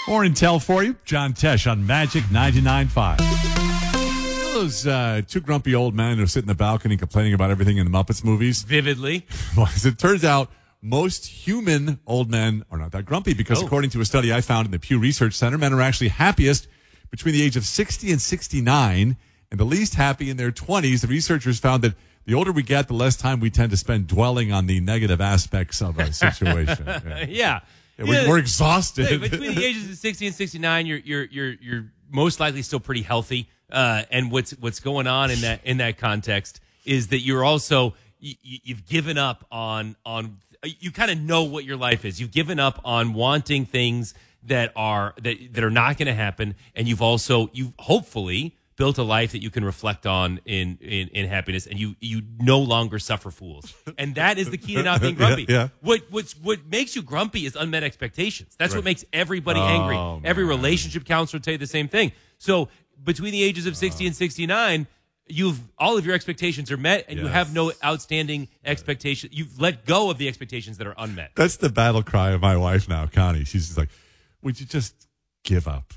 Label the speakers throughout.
Speaker 1: More intel for you. John Tesh on Magic 99.5. You know those two grumpy old men who sit in the balcony complaining about everything in the Muppets movies?
Speaker 2: Vividly.
Speaker 1: Well, as it turns out, most human old men are not that grumpy because according to a study I found in the Pew Research Center, men are actually happiest between the age of 60 and 69 and the least happy in their 20s. The researchers found that the older we get, the less time we tend to spend dwelling on the negative aspects of a situation.
Speaker 2: Yeah.
Speaker 1: We're exhausted.
Speaker 2: Hey, between the ages of 60 and 69, you're most likely still pretty healthy. And what's going on in that context is that you're also you've given up on you kind of know what your life is. You've given up on wanting things that are not going to happen, and you've hopefully built a life that you can reflect on in happiness, and you no longer suffer fools. And that is the key to not being grumpy.
Speaker 1: Yeah.
Speaker 2: What makes you grumpy is unmet expectations. That's what makes everybody angry. Every relationship counselor will tell you the same thing. So between the ages of 60 and 69, all of your expectations are met, and you have no outstanding expectations. You've let go of the expectations that are unmet.
Speaker 1: That's the battle cry of my wife now, Connie. She's just like, would you just give up?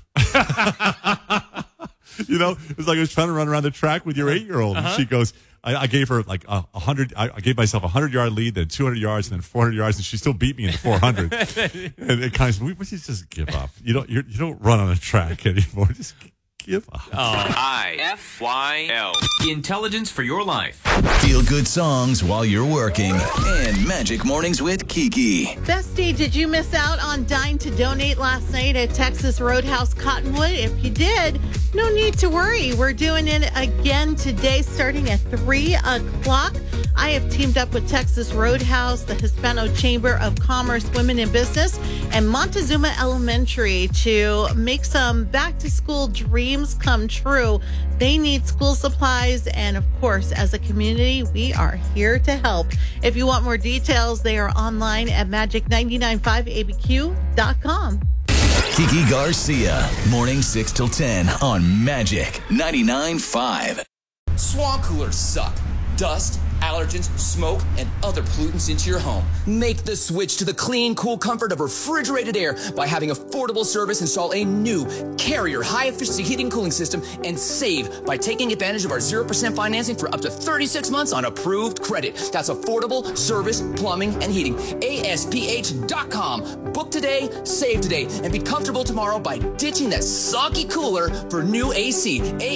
Speaker 1: You know, it's like I was trying to run around the track with your 8-year-old. And she goes, I gave her like 100. I gave myself a 100-yard lead, then 200 yards, and then 400 yards, and she still beat me in the 400. And it kind of, would you just give up? You don't run on a track anymore. Just give up.
Speaker 3: IFYL. Intelligence for your life.
Speaker 4: Feel good songs while you're working. And Magic Mornings with Kiki.
Speaker 5: Bestie, did you miss out on Dine to Donate last night at Texas Roadhouse Cottonwood? If you did, no need to worry. We're doing it again today starting at 3 o'clock. I have teamed up with Texas Roadhouse, the Hispano Chamber of Commerce Women in Business, and Montezuma Elementary to make some back-to-school dreams come true. They need school supplies, and of course, as a community, we are here to help. If you want more details, they are online at magic995abq.com.
Speaker 4: Kiki Garcia, morning 6 till 10 on Magic 99.5.
Speaker 6: Swamp coolers suck. Dust, allergens, smoke, and other pollutants into your home. Make the switch to the clean, cool comfort of refrigerated air by having affordable service install a new Carrier high-efficiency heating and cooling system and save by taking advantage of our 0% financing for up to 36 months on approved credit. That's affordable service, plumbing, and heating. ASPH.com. Book today, save today, and be comfortable tomorrow by ditching that soggy cooler for new AC.